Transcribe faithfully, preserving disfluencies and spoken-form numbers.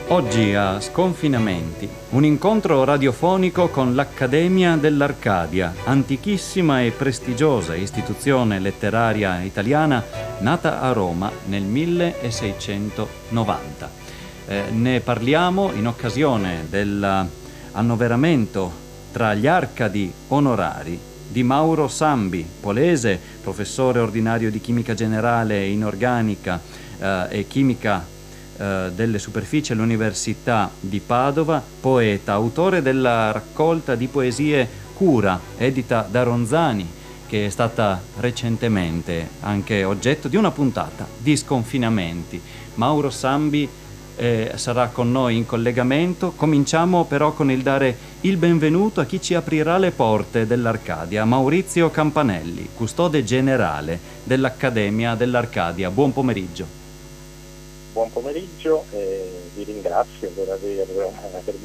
Oggi a Sconfinamenti, un incontro radiofonico con l'Accademia dell'Arcadia, antichissima e prestigiosa istituzione letteraria italiana nata a Roma nel milleseicentonovanta. Eh, ne parliamo in occasione dell'annoveramento tra gli arcadi onorari di Mauro Sambi, polese, professore ordinario di chimica generale e inorganica eh, e chimica delle superfici all'Università di Padova, poeta, autore della raccolta di poesie Cura, edita da Ronzani, che è stata recentemente anche oggetto di una puntata di Sconfinamenti. Mauro Sambi eh, sarà con noi in collegamento. Cominciamo però con il dare il benvenuto a chi ci aprirà le porte dell'Arcadia, Maurizio Campanelli, custode generale dell'Accademia dell'Arcadia. Buon pomeriggio. Buon pomeriggio e vi ringrazio per aver, per